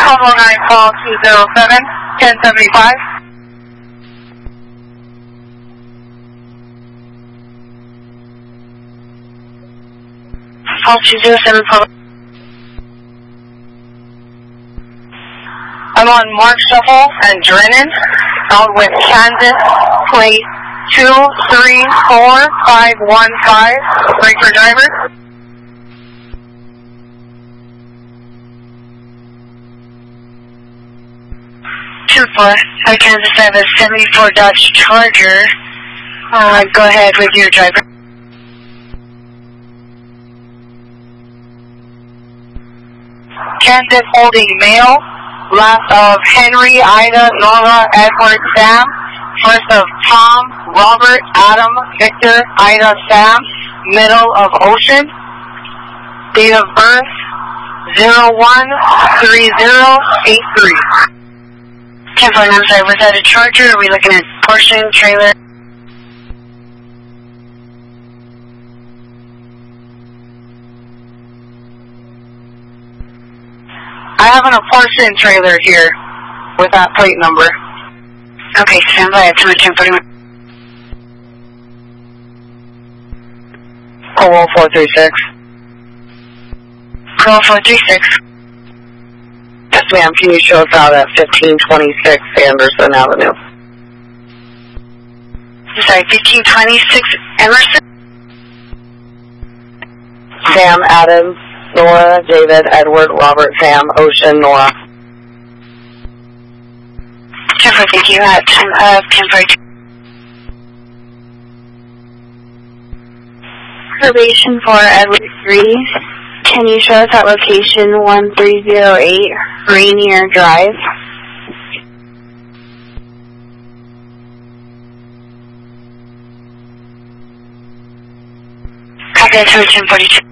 1209 call 207 1075. Call 207 call. I'm on Mark Shuffle and Drennan, out with Kansas, plate 234515. Break for driver. 24. Hi, Kansas, I have a 74 Dodge Charger. Go ahead with your driver. Kansas holding male. Last of Henry, Ida, Nora, Edward, Sam. First of Tom, Robert, Adam, Victor, Ida, Sam. Middle of Ocean. Date of birth 013083. 10-4, I'm sorry, was that a Charger? Or are we looking at Porsche trailer? I have a Porsche trailer here with that plate number. Okay, stand by at 1041. 436. 436. Yes, ma'am. Can you show us out at 1526 Anderson Avenue? Sorry, 1526 Emerson? Sam, Adams, Nora, David, Edward, Robert, Sam, Ocean, Nora. 10-4, thank you. 10-4. Probation for Edward 3. Can you show us at location 1308 Rainier Drive? Copy, 10-42.